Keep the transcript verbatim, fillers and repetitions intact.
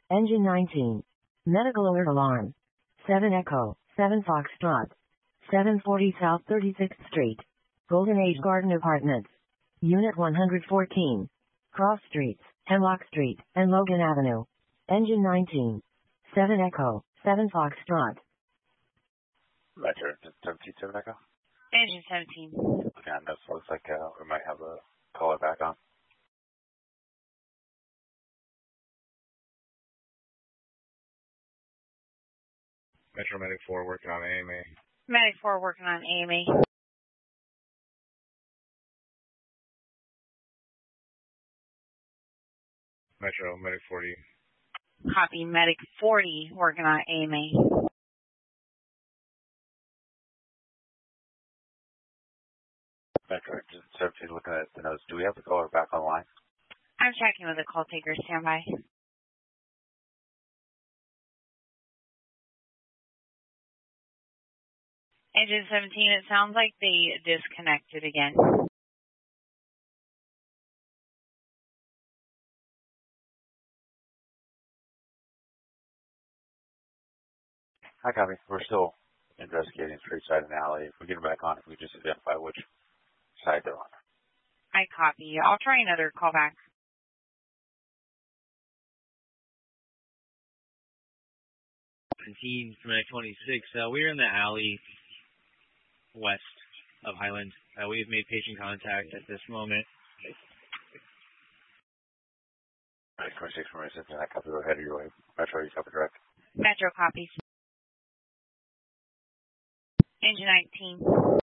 Engine nineteen. Medical alert alarm. seven Echo, seven Foxtrot. seven forty South thirty-sixth Street. Golden Age Garden Apartments. Unit one hundred fourteen. Cross Streets, Hemlock Street, and Logan Avenue. Engine nineteen. seven Echo, seven Foxtrot. Metro seventeen, seven Echo. Engine seventeen. Okay, on this looks like uh, we might have a caller back on. Metro Medic four working on A M A. Medic four working on A M A. Metro Medic forty. Copy. Medic forty working on A M A. Metro seventeen looking at the notes. Do we have the caller back online? I'm checking with the call taker. Stand by. Engine seventeen, it sounds like they disconnected again. Hi, copy. We're still investigating street side and alley. If we get them back on, if we just identify which side they're on. I copy. I'll try another call back. seventeen from Medic twenty-six. Uh, we're in the alley west of Highland. Uh, we have made patient contact at this moment. Medic twenty-six from Medic seventeen, I copy. Go ahead of your way. Metro, you copy direct. Metro copies. Engine nineteen.